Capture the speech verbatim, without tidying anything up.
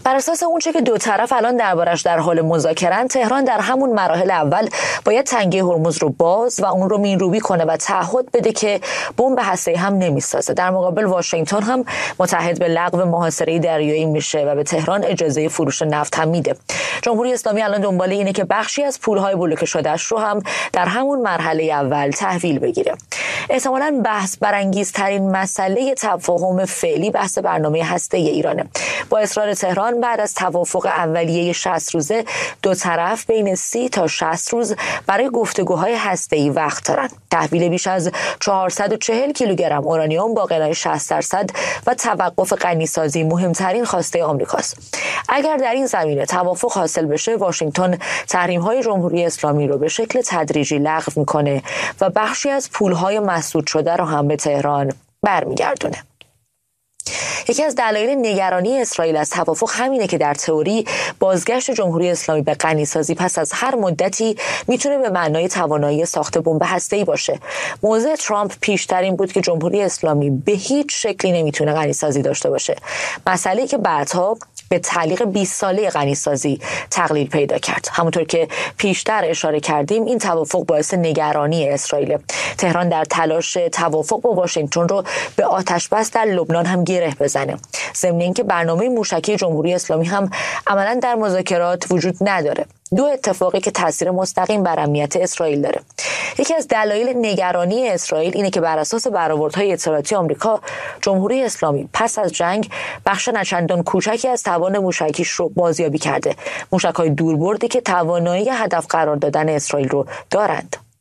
بر اساس اونچه که دو طرف الان دربارش در حال مذاکره‌اند، تهران در همون مراحل اول باید تنگه هرمز رو باز و اون رو مین‌روبی کنه و تعهد بده که بمب هسته‌ای هم نمیسازه. در مقابل واشنگتن هم متحد به لغو محاصره دریایی میشه و به تهران اجازه فروش نفت هم میده. جمهوری اسلامی الان دنبال اینه که بخشی از پول‌های بلوکه شده‌اش رو هم در همون مرحله اول تحویل بگیره. احتمالاً بحث برانگیزترین مسئله تفاهم فعلی بحث برنامه هسته‌ای ایرانه. با اصرار تهران بعد از توافق اولیه شصت روزه، دو طرف بین سی تا شصت روز برای گفتگوهای هسته‌ای وقت دارن. تحویل بیش از چهارصد و چهل کیلوگرم اورانیوم با غنای شصت درصد و توقف غنیسازی مهمترین خواسته آمریکاست. اگر در این زمینه توافق حاصل بشه، واشنگتن تحریم‌های جمهوری اسلامی رو به شکل تدریجی لغو میکنه و بخشی از پول‌های مسدود شده رو هم به تهران برمیگردونه. یکی از دلایل نگرانی اسرائیل از توافق همینه که در تئوری بازگشت جمهوری اسلامی به غنیسازی پس از هر مدتی میتونه به معنای توانایی ساخت بمب هسته‌ای باشه. موضع ترامپ پیشتر این بود که جمهوری اسلامی به هیچ شکلی نمیتونه غنیسازی داشته باشه، مسئله‌ای که بعدها به تعلیق بیست ساله غنیسازی تقلیل پیدا کرد. همونطور که پیشتر اشاره کردیم، این توافق باعث نگرانی اسرائیل. تهران در تلاش توافق با واشنگتن رو به آتش بس در لبنان هم گره بزنه. ضمن اینکه برنامه موشکی جمهوری اسلامی هم عملاً در مذاکرات وجود نداره. دو اتفاقی که تاثیر مستقیم بر امنیت اسرائیل داره. یکی از دلایل نگرانی اسرائیل اینه که بر اساس برآوردهای اطلاعاتی آمریکا، جمهوری اسلامی پس از جنگ بخش نچندان کوچکی از توان موشکیش رو بازیابی کرده. موشک‌های دوربردی که توانایی هدف قرار دادن اسرائیل رو دارند.